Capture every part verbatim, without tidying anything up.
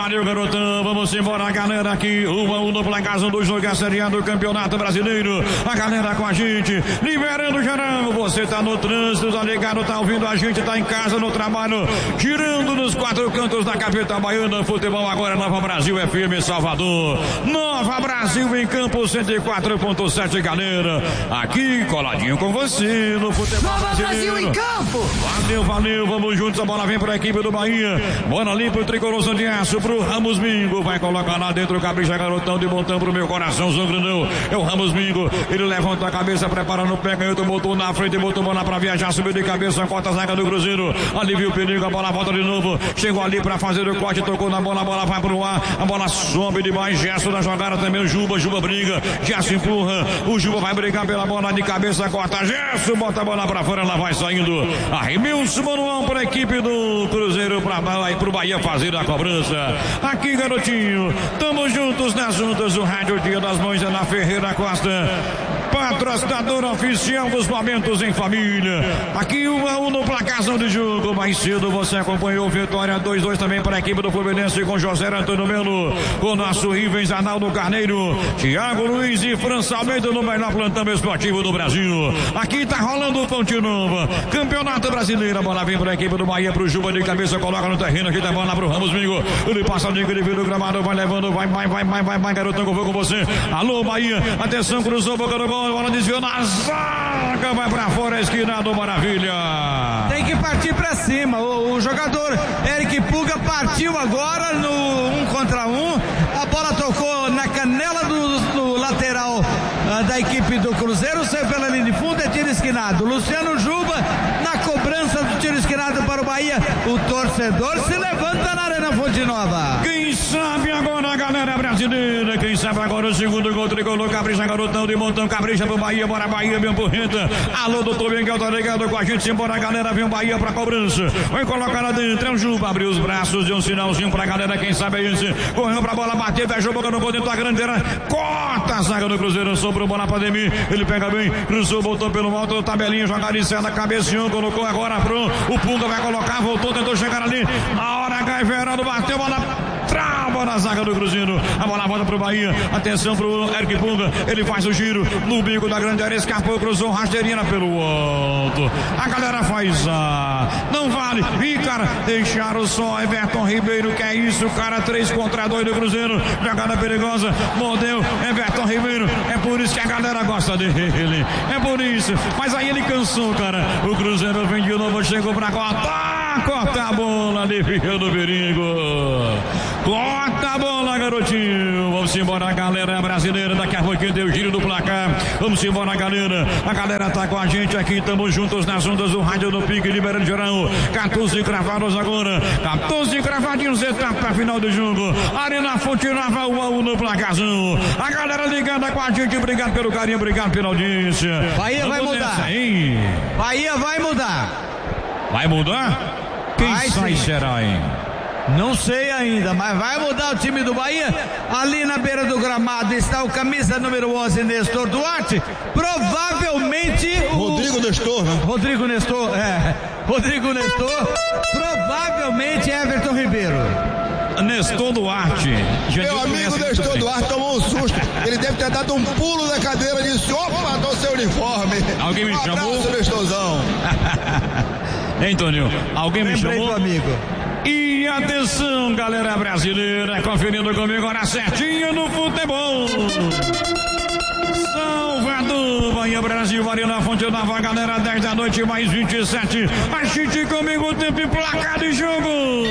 valeu, garotão. Vamos embora, galera, aqui. Um a um no placar, são dois jogos, a Série A do Campeonato Brasileiro. A galera com a gente, liberando geral. Você tá no trânsito, tá ligado, tá ouvindo a gente, tá em casa, no trabalho, girando nos quatro cantos da capital baiana. Futebol agora, Nova Brasil F M Salvador. Nova Brasil em campo, cento e quatro ponto sete, galera. Aqui, coladinho com você no futebol Nova brasileiro. Brasil em campo. Valeu, valeu, vamos juntos. A bola vem para a equipe do Bahia. Bola limpa, o tricolor de aço pro Ramos Mingo. Vai colocar lá dentro, capricha, garotão, de montão pro meu coração, sangrandão. É o Ramos Mingo. Ele levanta a cabeça, prepara no pé, canhoto, botou na frente, botou bola pra viajar, subiu de cabeça, corta a zaga do Cruzeiro. Alivia o perigo, a bola volta de novo. Chegou ali pra fazer o corte, tocou na bola, a bola vai pro ar. A bola sobe demais, Gerson na jogada também, o Juba, Juba briga, Gerson empurra. O Juba vai brigar pela bola de cabeça, corta Gerson, bota a bola pra fora, ela vai saindo. Arremilson manual pra equipe do Cruzeiro, pra, pro Bahia fazer a cobrança. Aqui, garotinho, tamo juntos nas juntas do Rádio Dia das Mães, é na Ferreira Costa, patrocinador oficial dos momentos em família. Aqui um a um no placarzão de jogo. Mais cedo você acompanhou Vitória dois a dois também para a equipe do Fluminense com José Antônio Melo, com nosso Rivens Arnaldo Carneiro, Thiago Luiz e França Almeida no melhor plantão esportivo do Brasil. Aqui tá rolando o Ponte Nova, Campeonato Brasileiro. A bola vem para a equipe do Bahia, pro Juba de cabeça, coloca no terreno, aqui tá a bola pro Ramos Mingo. Ele passa o Nico, ele vira o gramado, vai levando, vai, vai, vai, vai, vai, vai, garotão, que eu vou com você. Alô, Bahia, atenção, cruzou, boca do gol, a bola desviou na zaga, vai pra fora, a esquina do Maravilha. Tem que partir pra cima, o, o jogador Eric Puga partiu agora no um contra um, a bola tocou na canela do, do lateral uh, da equipe do Cruzeiro, saiu pela linha de fundo, é tiro esquinado. Luciano Juba na cobrança do tiro esquinado para o Bahia, o torcedor se levanta na Arena Fonte Nova. Quem sabe agora a galera brasileira, quem sabe agora o segundo gol tricolor, capricha, garotão de montão, capricha pro Bahia, bora Bahia, bem por renta. Alô, doutor Miguel, tá ligado com a gente, embora a galera, vem o Bahia pra cobrança, vai colocar lá dentro, é o Juba, abriu os braços, deu um sinalzinho pra galera, quem sabe é esse, correu pra bola, bateu, beijou, boca no gol dentro da grande área, corta a zaga do Cruzeiro, sobrou bola pra Ademir, ele pega bem, cruzou, voltou pelo alto, tabelinha, jogada iniciada, cabeceou, colocou agora pro, o Punga vai colocar, voltou, tentou chegar ali, na hora Gai Verano bateu, bola trava na zaga do Cruzeiro, a bola volta pro Bahia, atenção pro Eric Punga, ele faz o giro no bico da grande área, escapou, cruzou, rasteirinha pelo alto, a galera faz a, não vale, e cara, deixaram só Everton Ribeiro, que é isso, cara, três contra dois do Cruzeiro, jogada perigosa, mordeu Everton Ribeiro, é por isso que a galera gosta dele, é por isso, mas aí ele cansou, cara, o Cruzeiro vem de novo, chegou pra cortar, corta a bola, alivia do perigo, corta a bola, garotinho, vamos embora, galera brasileira, daqui a pouquinho deu giro do placar, vamos embora, galera, a galera tá com a gente aqui, estamos juntos nas ondas do Rádio do Pique, liberando geral, quatorze cravados agora, quatorze cravadinhos, etapa final do jogo, Arena Fonte Nova, um a um no placarzão, a galera ligada com a gente, obrigado pelo carinho, obrigado pela audiência. Bahia vai mudar, Bahia vai mudar, vai mudar? Quem vai, sai sim. será, hein? Não sei ainda, mas vai mudar o time do Bahia. Ali na beira do gramado está o camisa número onze, Nestor Duarte. Provavelmente o... Rodrigo Nestor, né? Rodrigo Nestor, é. Rodrigo Nestor. Provavelmente Everton Ribeiro. Nestor Duarte. Já Meu amigo Nestor Duarte tomou um susto. Ele deve ter dado um pulo da cadeira e disse: opa, tô seu uniforme. Alguém me um chamou? Abraço, Nestorzão. Hein, Toninho? Alguém me Lembrei chamou? do amigo. E atenção, galera brasileira, conferindo comigo agora certinho no futebol. Salvador, Bahia, Brasil, Arena Fonte Nova, galera, dez da noite, mais vinte e sete. Assiste comigo o tempo e placar de jogo.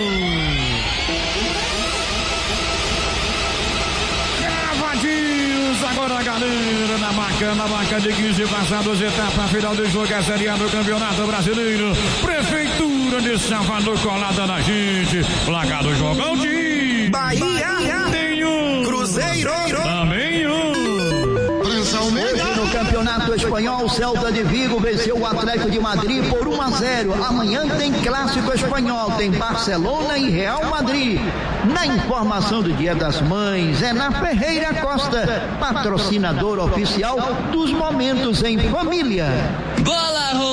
Cavadinhos, agora a galera na marca, na marca de quinze passados, etapa final do jogo, a Série A do Campeonato Brasileiro. Prefeitura de Salvador colada na gente. Placar do jogão de Bahia, tem um Cruzeiro, também um. Hoje no Campeonato Espanhol, Celta de Vigo venceu o Atlético de Madrid por um a zero. Amanhã tem Clássico Espanhol, tem Barcelona e Real Madrid. Na informação do Dia das Mães, é na Ferreira Costa, patrocinador oficial dos momentos em família. Bola